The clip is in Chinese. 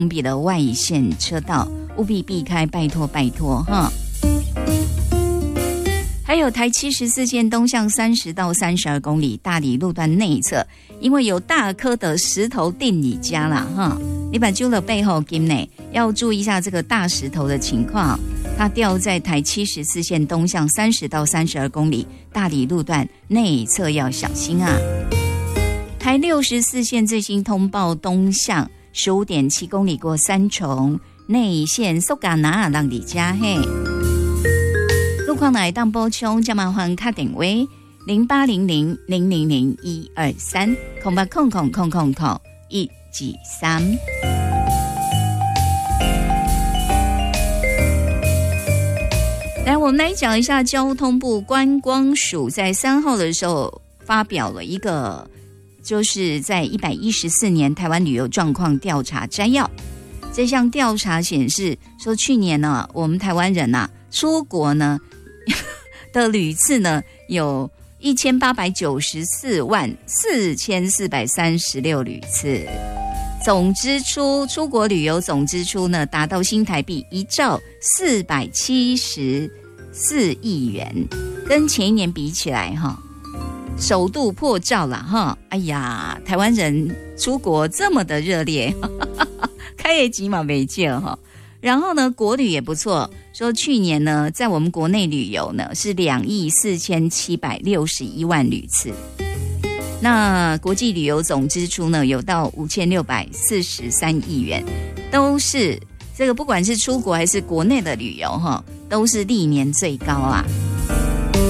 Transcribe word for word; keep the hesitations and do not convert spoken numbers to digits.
比的外线车道，务必避开，拜托拜托哈。还有台七十四线东向三十到三十二公里大里路段内侧，因为有大颗的石头定你家啦哈，你把揪了背后金内要注意一下这个大石头的情况，它掉在台七十四线东向三十到三十二公里大里路段内侧要小心啊。台六十四线最新通报东向十五点七公里过三重内线苏嘎拿让你家嘿。路况来当补充，加麻烦卡点位零八零零零零零一二三空八空空空空空一几三。来，我们来讲一下交通部观光署在三号的时候发表了一个，就是在一百一十四年台湾旅游状况调查摘要。这项调查显示说，去年呢，我们台湾人啊出国呢的旅次呢有一千八百九十四万四千四百三十六旅次，总支出出国旅游总支出呢达到新台币一兆四百七十四亿元，跟前一年比起来哈，首度破兆了哈！哎呀，台湾人出国这么的热烈，开业几码没见哈。然后呢，国旅也不错，说去年呢，在我们国内旅游呢是两亿四千七百六十一万旅次，那国际旅游总支出呢有到五千六百四十三亿元，都是这个不管是出国还是国内的旅游哈，都是历年最高啊。